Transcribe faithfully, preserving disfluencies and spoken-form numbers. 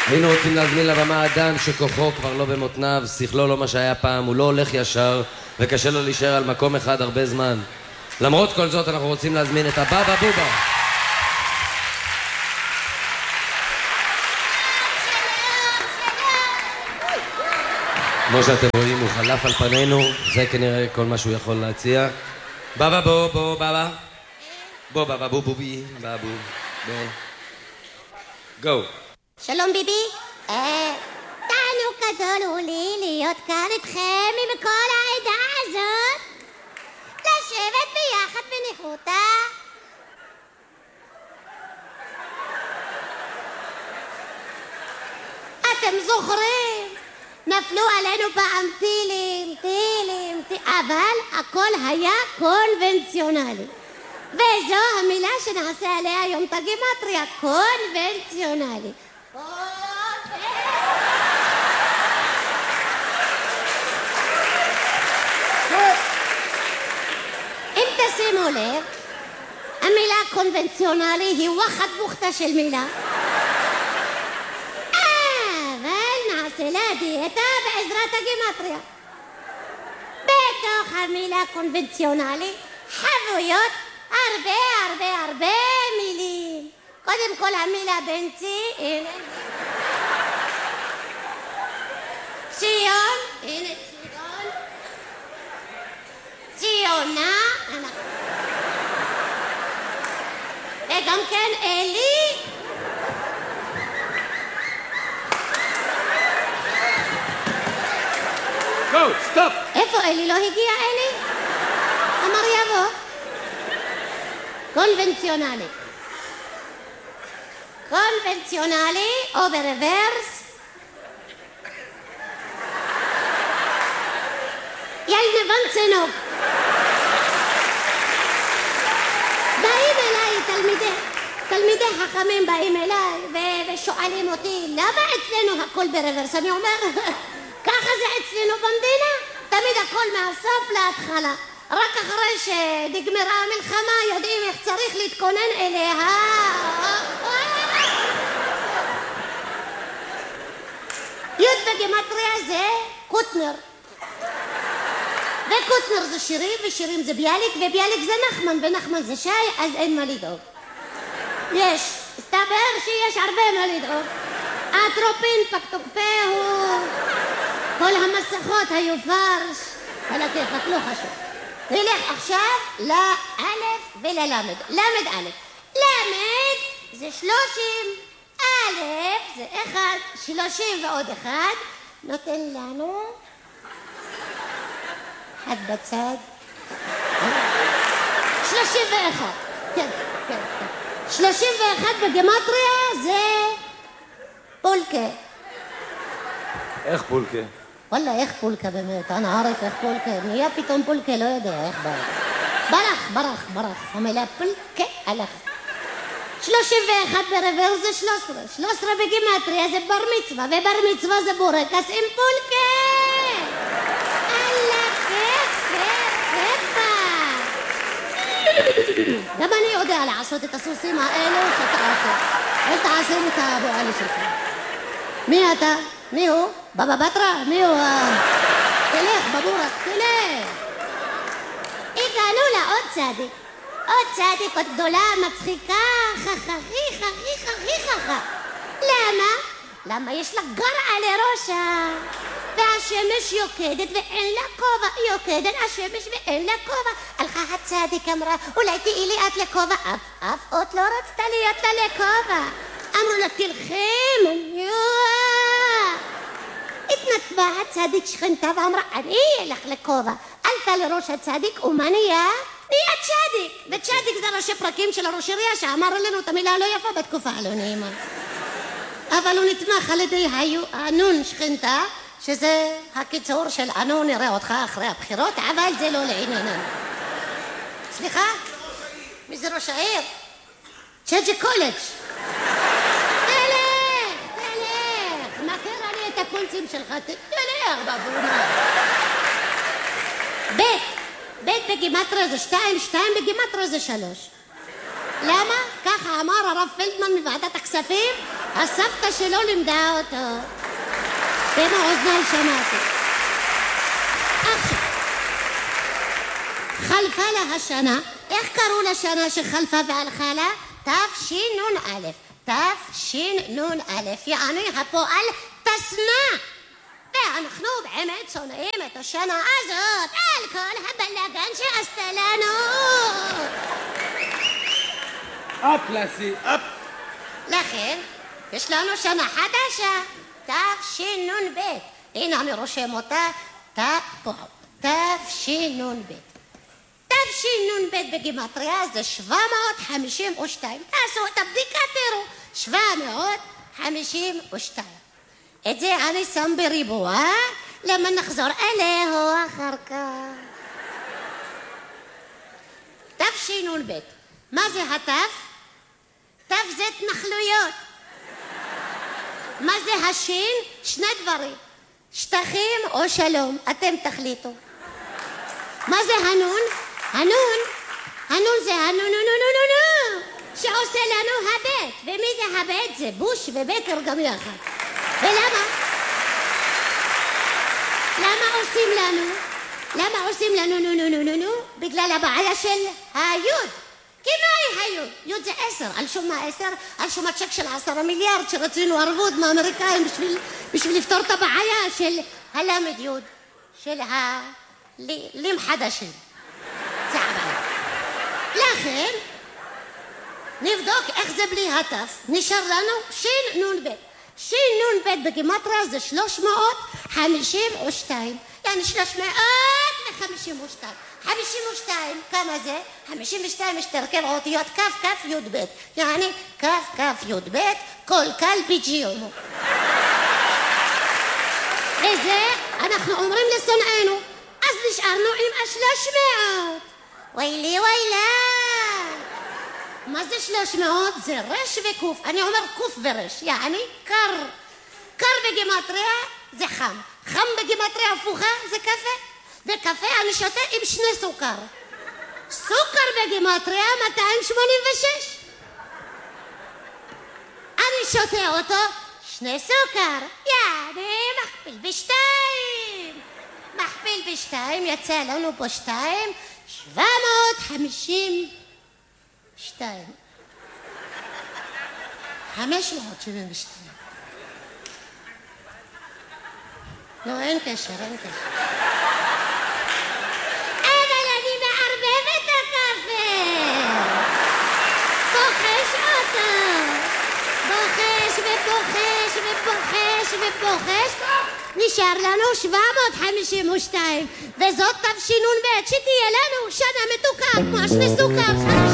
היינו רוצים להזמין לבמה אדם שכוחו כבר לא במותניו, שכלו לא מה שהיה פעם, הוא לא הולך ישר וקשה לו להישאר על מקום אחד הרבה זמן. למרות כל זאת אנחנו רוצים להזמין את הבאבא בובה. כמו שאתם רואים הוא חלף על פנינו, זה כנראה כל מה שהוא יכול להציע. באבא בו בו באבא בו באבא בו בובי באבו בו גו. שלום ביבי, תענוג גדול הוא לי להיות כאן איתכם עם כל העדה הזאת, לשבת ביחד בניחותא. אתם זוכרים? נפלו עלינו פעם טילים, טילים, טילים, אבל הכל היה קונבנציונלי. וזו המילה שנעשה עליה היום את הגימטריה, קונבנציונלי. אם תשימו לב, המילה קונבנציונלי היא וואחד בוכתה של מילה. אבל נעשה לה דיאטה בעזרת הגימטריה. בתוך המילה קונבנציונלי חבויות הרבה הרבה הרבה מילים. קודם כל המילה בנצי, הנה ציון, הנה ציון, ציונה, וגם כן אלי. גו, סטופ. איפה אלי? לא הגיע אלי? אמר יבוא. קונבנציונלי. קונבנציונלי או ברוורס. ילנבן צנוב. באים אליי תלמידי, תלמידי חכמים באים אליי ו- ושואלים אותי למה אצלנו הכל ברוורס? אני אומר ככה זה אצלנו במדינה, תמיד הכל מהסוף להתחלה. רק אחרי שנגמרה המלחמה יודעים איך צריך להתכונן אליה. י' בגימטריה זה קוטנר, וקוטנר זה שירים, ושירים זה ביאליק, וביאליק זה נחמן, ונחמן זה שי, אז אין מה לדאוג. יש, הסתבר שיש הרבה מה לדאוג. אטרופין, פקטוקפהו, כל המסכות היו פרש, על הכיפק, לא חשוב. נלך עכשיו לאלף וללמד. למד א'. למד זה שלושים. א' זה אחד, שלושים ועוד אחד. נותן לנו אחד בצד. שלושים ואחד. כן, כן, כן. שלושים ואחד בגימטריה זה פולקה. איך פולקה? וואלה, איך פולקה באמת? אני עارف איך פולקה. נהיה פתאום פולקה, לא יודע איך ברח. ברח, ברח, ברח. המילה פולקה הלך. שלושים ואחת ברוורס זה שלוש עשרה. שלוש עשרה בגימטריה זה בר מצווה, ובר מצווה זה בורקס עם פולקה. אללה, כיף, כיף, כיף. גם אני יודע לעשות את הסוסים האלו שאתה עושה. אל תעשה את הבועלי שלך. מי אתה? מי הוא? בבא בטרה? מי הוא? תלך בבורק, תלך. הגענו לעוד צדיק. עוד צדיק, עוד גדולה, מצחיקה, חככי, חכי, חכי, חכה. למה? למה יש לה גרעה לראשה, והשמש יוקדת ואין לה כובע. יוקדת השמש ואין לה כובע. הלכה הצדיק אמרה, אולי תהי לי את לכובע. אף אף אות לא רצתה להיות לה לכובע. אמרו לה, תלכי, מניוע. התנתבה הצדיק שכנתה ואמרה, אני אלך לכובע. עלתה לראש הצדיק, ומה נהיה? נהיה צדיק. וצדיק זה ראשי פרקים של הראש עירייה שאמר לנו את המילה לא יפה בתקופה הלא נעימה. אבל הוא נתמך על ידי הנון שכנתה, שזה הקיצור של אנו נראה אותך אחרי הבחירות, אבל זה לא לענייננו. סליחה? מי זה ראש העיר? צ'ג'י קולג'. תלך, תלך. מכיר אני את הקולצים שלך, תלך בבונה. בית. בית בגימטריה זה שתיים, שתיים בגימטריה זה שלוש. למה? ככה אמר הרב פלדמן מוועדת הכספים, הסבתא שלו לימדה אותו. במו אוזניי שמעתי. עכשיו, חלפה לה השנה, איך קראו לשנה שחלפה והלכה לה? תשנ"א. תשנ"א, יעני הפועל תסנה. ואנחנו באמת שונאים את השנה הזאת על כל הבלגן שעשתה לנו. אפ לסי, אפ. לכן, יש לנו שנה חדשה, תשנ"ב. הנה אני רושם אותה, תשנ"ב. תשנ"ב בגימטריה זה שבע מאות חמישים ושתיים. תעשו את הבדיקה, תראו. שבע מאות חמישים ושתיים. את זה אני שם בריבוע, למה נחזור אליהו אחר כך. תשנ"ב. מה זה התף? תף זה התנחלויות. מה זה השין? שני דברים. שטחים או שלום, אתם תחליטו. מה זה הנון? הנון, הנון זה הנון, נו, נו, נו, נו, נו, שעושה לנו הבית. ומי זה הבית? זה בוש ובקר גם יחד. ולמה? למה עושים לנו? למה עושים לנו נו נו נו נו נו? בגלל הבעיה של היוד. כי מה היא היוד? יוד זה עשר. על שום מה עשר? על שום הצ'ק של עשרה מיליארד שרצינו ערבות מהאמריקאים בשביל, בשביל לפתור את הבעיה של הלמד יוד. של הלים חדשים. זה הבעיה. לכן, נבדוק איך זה בלי התף. נשאר לנו שין נון בית. שין נון בית בגימטריה זה שלוש מאות חמישים ושתיים. יעני שלוש מאות וחמישים ושתיים. חמישים ושתיים, כמה זה? חמישים ושתיים יש תרכב אותיות כף כף יוד בית. יעני כף כף יוד בית, כל קל בג'יומו. וזה אנחנו אומרים לשונאינו. אז נשארנו עם השלוש מאות. ויילי ויילה. מה זה שלוש מאות? זה רש וקוף. אני אומר קוף ורש, יעני קר. קר בגימטריה זה חם. חם בגימטריה הפוכה זה קפה. וקפה אני שותה עם שני סוכר. סוכר בגימטריה מאתיים שמונים ושש. אני שותה אותו שני סוכר. יעני מכפיל בשתיים. מכפיל בשתיים, יצא לנו פה שתיים. שבע מאות חמישים שתיים. חמש מאות שבעים ושתיים. לא, אין קשר, אין קשר. אבל אני מערבבת את הקפה. פוחש אותו. פוחש ופוחש ופוחש ופוחש. נשאר לנו שבע מאות חמישים ושתיים. וזאת תשנ"ב, שתהיה לנו שנה מתוקה כמו שני סוכר.